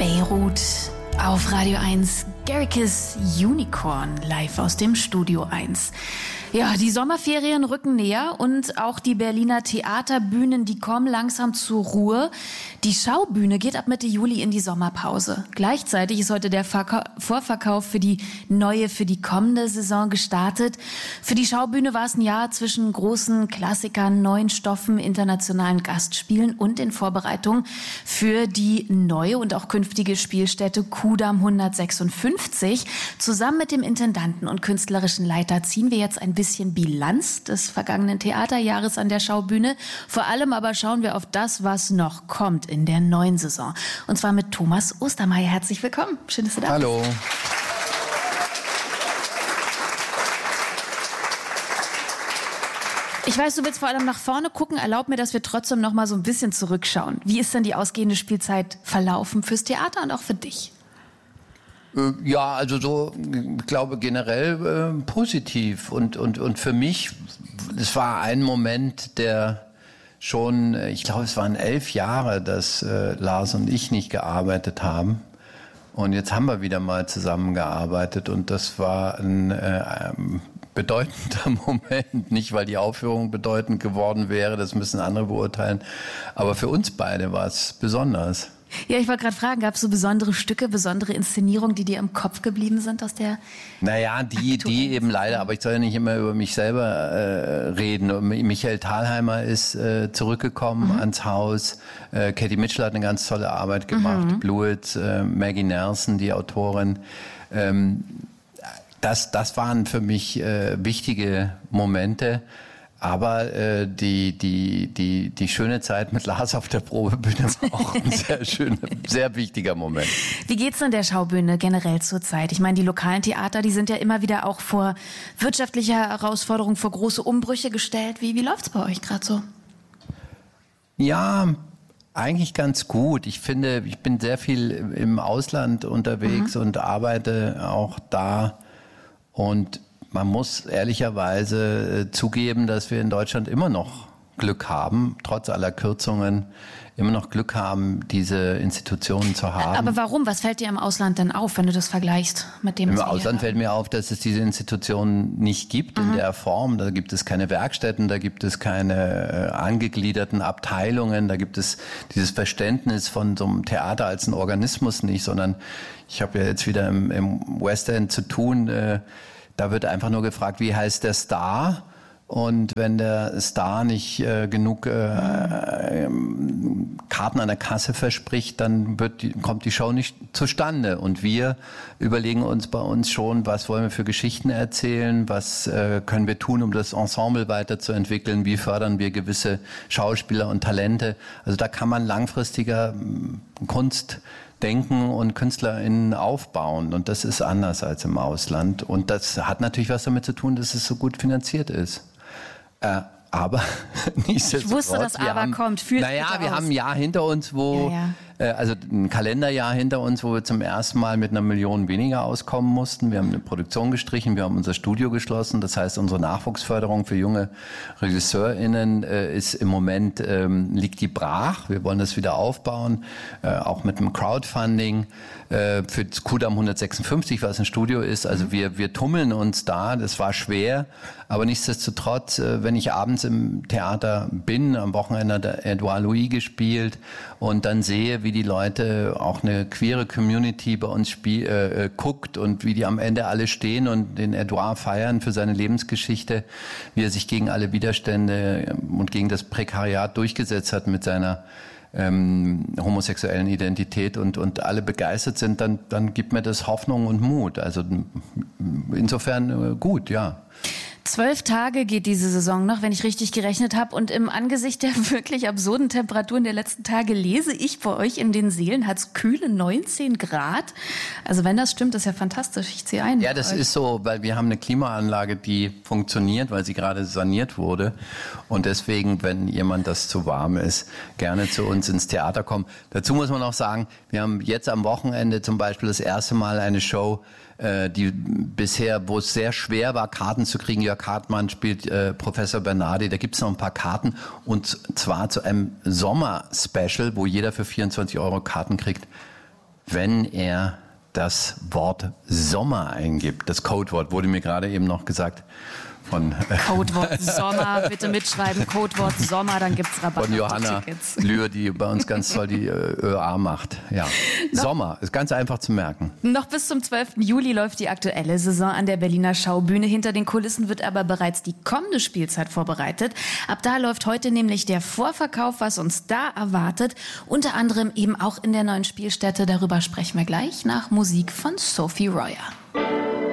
Beirut auf Radio 1, Gericke's Unicorn, live aus dem Studio 1. Ja, die Sommerferien rücken näher und auch die Berliner Theaterbühnen, die kommen langsam zur Ruhe. Die Schaubühne geht ab Mitte Juli in die Sommerpause. Gleichzeitig ist heute der Vorverkauf für die kommende Saison gestartet. Für die Schaubühne war es ein Jahr zwischen großen Klassikern, neuen Stoffen, internationalen Gastspielen und in Vorbereitung für die neue und auch künftige Spielstätte Kudamm 156. Zusammen mit dem Intendanten und künstlerischen Leiter ziehen wir jetzt ein bisschen Bilanz des vergangenen Theaterjahres an der Schaubühne. Vor allem aber schauen wir auf das, was noch kommt in der neuen Saison. Und zwar mit Thomas Ostermeier. Herzlich willkommen. Schön, dass du da bist. Hallo. Ich weiß, du willst vor allem nach vorne gucken. Erlaub mir, dass wir trotzdem noch mal so ein bisschen zurückschauen. Wie ist denn die ausgehende Spielzeit verlaufen fürs Theater und auch für dich? Ja, also so, ich glaube generell positiv und für mich, es war ein Moment, der schon, ich glaube es waren 11 Jahre, dass Lars und ich nicht gearbeitet haben und jetzt haben wir wieder mal zusammengearbeitet und das war ein bedeutender Moment, nicht weil die Aufführung bedeutend geworden wäre, das müssen andere beurteilen, aber für uns beide war es besonders. Ja, ich wollte gerade fragen, gab es so besondere Stücke, besondere Inszenierungen, die dir im Kopf geblieben sind aus der... Naja, die eben leider, aber ich soll ja nicht immer über mich selber reden. Michael Thalheimer ist zurückgekommen ans Haus. Katie Mitchell hat eine ganz tolle Arbeit gemacht. Blewett, Maggie Nelson, die Autorin. Das waren für mich wichtige Momente. Aber die schöne Zeit mit Lars auf der Probebühne war auch ein sehr wichtiger Moment. Wie geht's denn der Schaubühne generell zurzeit? Ich meine, die lokalen Theater, die sind ja immer wieder auch vor wirtschaftlicher Herausforderung, vor große Umbrüche gestellt. Wie läuft's bei euch gerade so? Ja, eigentlich ganz gut. Ich finde, ich bin sehr viel im Ausland unterwegs und arbeite auch da und man muss ehrlicherweise zugeben, dass wir in Deutschland immer noch Glück haben, trotz aller Kürzungen, immer noch Glück haben, diese Institutionen zu haben. Aber warum? Was fällt dir im Ausland denn auf, wenn du das vergleichst mit dem? Im Ausland fällt mir auf, dass es diese Institutionen nicht gibt in der Form. Da gibt es keine Werkstätten, da gibt es keine angegliederten Abteilungen, da gibt es dieses Verständnis von so einem Theater als ein Organismus nicht, sondern ich habe ja jetzt wieder im West End zu tun, da wird einfach nur gefragt, wie heißt der Star? Und wenn der Star nicht genug Karten an der Kasse verspricht, dann kommt die Show nicht zustande. Und wir überlegen uns bei uns schon, was wollen wir für Geschichten erzählen, was können wir tun, um das Ensemble weiterzuentwickeln, wie fördern wir gewisse Schauspieler und Talente. Also da kann man langfristiger Kunst denken und KünstlerInnen aufbauen. Und das ist anders als im Ausland. Und das hat natürlich was damit zu tun, dass es so gut finanziert ist. Aber nichtsdestotrotz. Ich wusste, dass kommt. Wir haben ein Jahr hinter uns, also ein Kalenderjahr hinter uns, wo wir zum ersten Mal mit 1 Million weniger auskommen mussten. Wir haben eine Produktion gestrichen, wir haben unser Studio geschlossen. Das heißt, unsere Nachwuchsförderung für junge RegisseurInnen ist im Moment, liegt die brach. Wir wollen das wieder aufbauen, auch mit einem Crowdfunding für Kudamm 156, was ein Studio ist. Also wir tummeln uns da. Das war schwer, aber nichtsdestotrotz, wenn ich abends im Theater bin, am Wochenende hat Edouard Louis gespielt und dann sehe, wie die Leute, auch eine queere Community bei uns guckt und wie die am Ende alle stehen und den Edouard feiern für seine Lebensgeschichte, wie er sich gegen alle Widerstände und gegen das Prekariat durchgesetzt hat mit seiner homosexuellen Identität und alle begeistert sind, dann gibt mir das Hoffnung und Mut. Also insofern gut, ja. 12 Tage geht diese Saison noch, wenn ich richtig gerechnet habe. Und im Angesicht der wirklich absurden Temperaturen der letzten Tage lese ich bei euch in den Seelen, hat es kühle 19 Grad. Also wenn das stimmt, ist ja fantastisch. Ich ziehe ein. Ja, das ist so, weil wir haben eine Klimaanlage, die funktioniert, weil sie gerade saniert wurde. Und deswegen, wenn jemand das zu warm ist, gerne zu uns ins Theater kommen. Dazu muss man auch sagen, wir haben jetzt am Wochenende zum Beispiel das erste Mal eine Show, die bisher, wo es sehr schwer war, Karten zu kriegen. Jörg Hartmann spielt Professor Bernardi, da gibt es noch ein paar Karten und zwar zu einem Sommer-Special, wo jeder für 24 € Karten kriegt. wenn er das Wort Sommer eingibt. Das Codewort wurde mir gerade eben noch gesagt. Codewort Sommer, bitte mitschreiben, Codewort Sommer, dann gibt's Rabatt. Von Johanna Lühr, die bei uns ganz toll die ÖA macht. Ja. Sommer, ist ganz einfach zu merken. Noch bis zum 12. Juli läuft die aktuelle Saison an der Berliner Schaubühne. Hinter den Kulissen wird aber bereits die kommende Spielzeit vorbereitet. Ab da läuft heute nämlich der Vorverkauf, was uns da erwartet. Unter anderem eben auch in der neuen Spielstätte. Darüber sprechen wir gleich nach Musik von Sophie Royer.